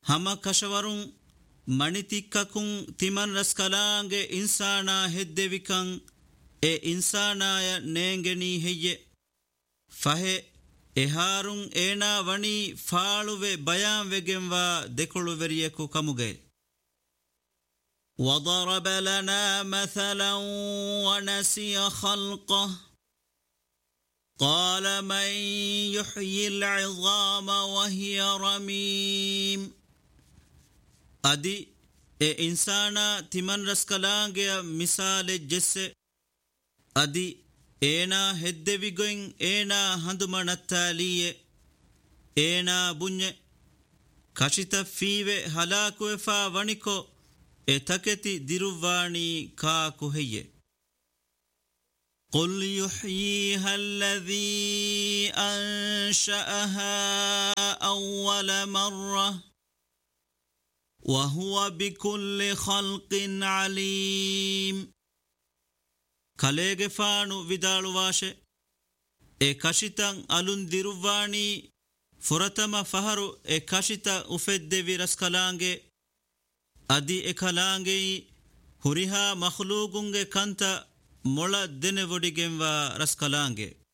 hama kashawarun manitikkakun timan raskalange insana heddevikan e insanaya neengeni heyye fahe eharun ena wani faaluve bayan vegenwa dekoluveriyeku kamuge وضرب لنا مثلا ونسي خلقه قال من يحيي العظام وهي رميم أدي إنسانا تمن رسكلانجي مثال جسه أدي إنا هدويغين إنا هندمان التالية إنا بني كشت فيوه هلاكو فا ونكو اتكتي ديرواني كاكو هي قل يحييها الذي أنشأها أول مرة وهو بكل خلق عليم كاليغ فانو vidaalu vaashe e kashitan alun diruwani furatama faharu e kashita ufeddevi raskalange adi ekalange huriha makhluqunge kanta mola dene vodigenwa raskalange